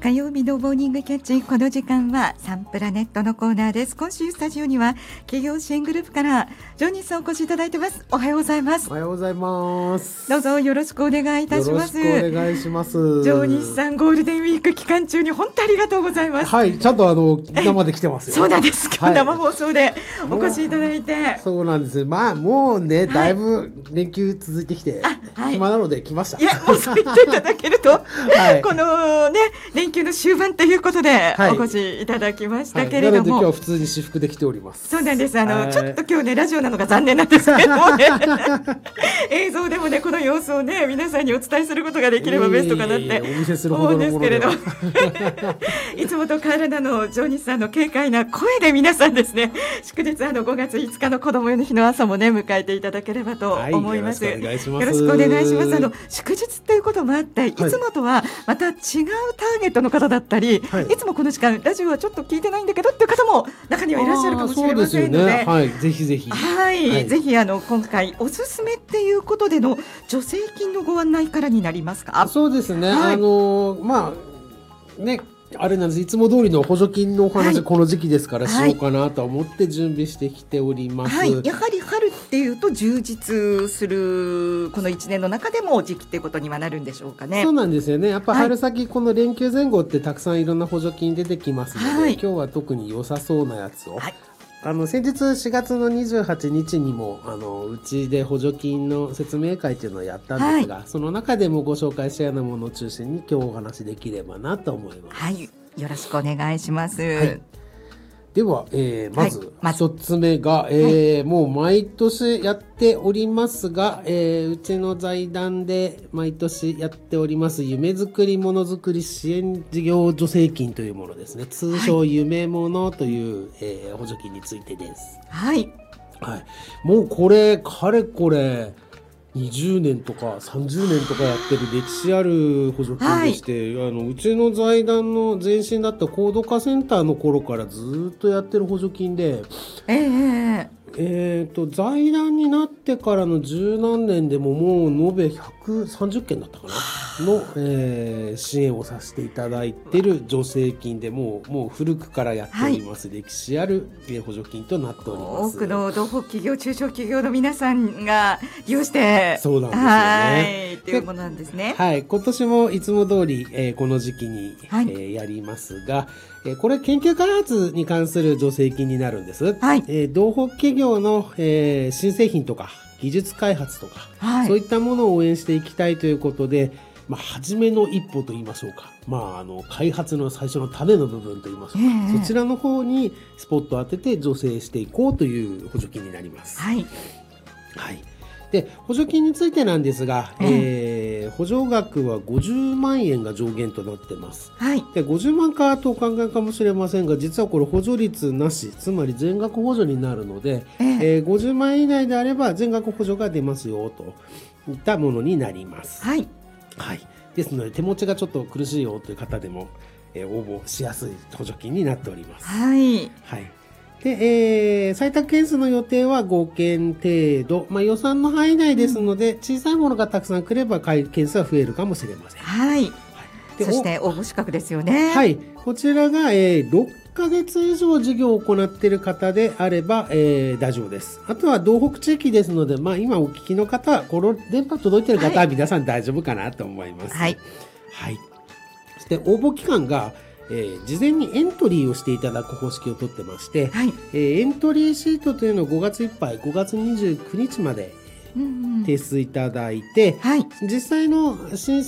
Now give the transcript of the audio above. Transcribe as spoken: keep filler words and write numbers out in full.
火曜日のモーニングキャッチ、この時間はサンプラネットのコーナーです。今週スタジオには企業支援グループからジョニーさんお越しいただいてます。おはようございます。 おはようございます。 どうぞよろしくお願いいたします。 よろしくお願いします。 ジョニーさん、ゴールデンウィーク期間中に本当ありがとうございます。 はい、ちゃんとあの生で来てますよ。 そうなんです。今日、 はい、 生放送でお越しいただいて。 そうなんです。まあもうね、だいぶ連休続いてきて、はい、暇なので来ました。 いや、もうそう言っていただけると、はい、このね連休の終盤ということでお越しいただきましたけれども、はいはい、なので今日は普通に私服で来ております。 そうなんです。あのちょっと今日ねラジオなのが残念なんですけどもね映像でもねこの様子をね皆さんにお伝えすることができればベストかなって思うんですけれどいつもと変わらぬのジョニーさんの軽快な声で皆さんですね、祝日あのごがついつかの子どもの日の朝もね迎えていただければと思います。はい、よろしくお願いします。よろしくお願いします。あの祝日ということもあって、いつもとはまた違うターゲットの方だったり、はい、いつもこの時間ラジオはちょっと聞いてないんだけどっていう方も中にはいらっしゃるかもしれませんので、 ね、はい、ぜひぜひ、 はい、はい、ぜひあの今回おすすめっていうことでの助成金のご案内からになりますか。 そうですね、はい、あのまあねあれなんです、いつも通りの補助金のお話、はい、この時期ですからしようかなと思って準備してきております。はい、 やはり春っていうと充実するこのいちねんの中でも時期っていうことにはなるんでしょうかね。 そうなんですよね。やっぱ春先、はい、この連休前後ってたくさんいろんな補助金出てきますので、はい、今日は特に良さそうなやつを、はい、あの先日しがつのにじゅうはちにちにもあのうちで補助金の説明会っていうのをやったんですが、はい、その中でもご紹介したようなものを中心に今日お話できればなと思います。 はい、よろしくお願いします。はい、 では、えー、まず一つ目が、はい、えー、もう毎年やっておりますが、えー、うちの財団で毎年やっております夢づくりものづくり支援事業助成金というものですね。通称夢ものという、はい、えー、補助金についてです。 はい、 はい、もうこれかれこれにじゅうねんとかさんじゅうねんとかやってる歴史ある補助金でして、はい、あのうちの財団の前身だった高度化センターの頃からずっとやってる補助金で、 えーえー、と財団になってからの十何年でももう延べひゃくさんじゅっけんだったかなの、えー、支援をさせていただいている助成金で、もう、もう古くからやっております、はい、歴史ある補助金となっております。 多くの東北企業中小企業の皆さんが利用してそうなんですよね、 はいっていうものなんですね。 はい、今年もいつも通り、えー、この時期に、はい、えー、やりますが、えー、これ研究開発に関する助成金になるんです。はい、えー、東北企業の、えー、新製品とか技術開発とか、はい、そういったものを応援していきたいということで、まあ、初めの一歩と言いましょうか、まあ、あの開発の最初の種の部分と言いましょうか、えー、そちらの方にスポットを当てて助成していこうという補助金になります。はい、はい、で補助金についてなんですが、えーえー、補助額はごじゅうまんえんが上限となってます。はい、でごじゅうまんかとお考えかもしれませんが、実はこれ補助率なし、つまり全額補助になるので、えーえー、ごじゅうまんえん以内であれば全額補助が出ますよといったものになります。はい、はい、ですので手持ちがちょっと苦しいよという方でも、えー、応募しやすい補助金になっております。はい、はい、で、えー、採択件数の予定はごけん程度、まあ、予算の範囲内ですので、うん、小さいものがたくさん来れば件数は増えるかもしれません。はい、はい、 そして応募資格ですよね。 はい、こちらが、えー、ろっかげつ以上事業を行っている方であれば、えー、大丈夫です。あとは東北地域ですので、まあ、今お聞きの方はこの電波届いている方は皆さん大丈夫かなと思います。はい、はい、そして応募期間がえー、事前にエントリーをしていただく方式をとってまして、はい、えー、エントリーシートというのをごがついっぱい、ごがつにじゅうくにちまで提出いただいて、うんうん、はい、実際の申請